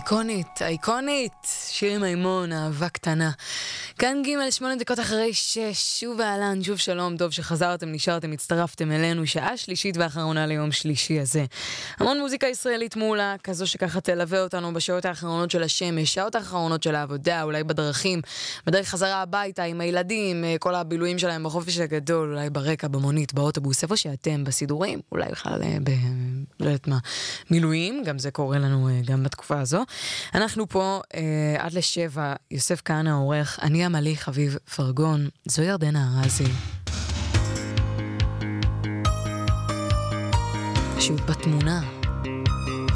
אייקונית, שירי מימון, אהבה קטנה. כאן ג' 8 דקות אחרי 6, שוב אהלן, שוב שלום, טוב שחזרתם, נשארתם, הצטרפתם אלינו, שעה שלישית ואחרונה ליום שלישי הזה. המון מוזיקה ישראלית מולה, כזו שככה תלווה אותנו בשעות האחרונות של השמש, שעות האחרונות של העבודה, אולי בדרכים, בדרך חזרה הביתה עם הילדים, כל הבילויים שלהם בחופש הגדול, אולי ברקע, במונית, באוטובוס, איפה שאתם, בסידורים, אולי בכלל לא יודעת מה, מילואים, גם זה קורה לנו גם בתקופה הזו. אנחנו פה עד ל7, יוסף כהנא העורך, אני עמלי חביב פרגון, זו ירדנה ארזי. שוב בתמונה.